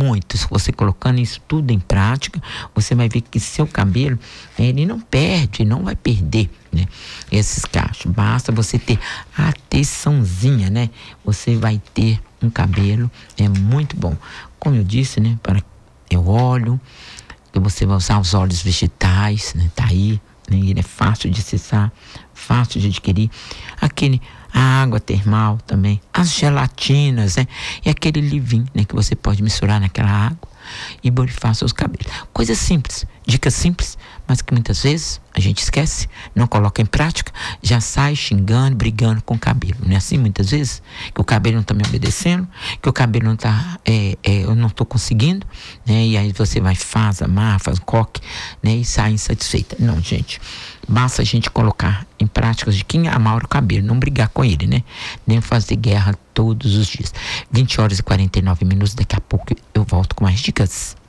muito. Se você colocando isso tudo em prática, você vai ver que seu cabelo, ele não perde, não vai perder, né, esses cachos. Basta você ter atençãozinha, né? Você vai ter um cabelo muito bom. Como eu disse, né? Eu óleo, que você vai usar os óleos vegetais, né? Tá aí, né? Ele é fácil de acessar, fácil de adquirir. A água termal também, as gelatinas, né? E aquele leave-in, né? Que você pode misturar naquela água e borrifar seus cabelos. Coisa simples, dicas simples, mas que muitas vezes a gente esquece, não coloca em prática, já sai xingando, brigando com o cabelo. Não é assim muitas vezes? Que o cabelo não está me obedecendo, que o cabelo não está, eu não estou conseguindo, né? E aí você vai, faz um coque, né? E sai insatisfeita. Não, gente, basta a gente colocar em práticas de quem amar o cabelo, não brigar com ele, né? Nem fazer guerra todos os dias. 20 horas e 49 minutos, daqui a pouco eu volto com mais dicas.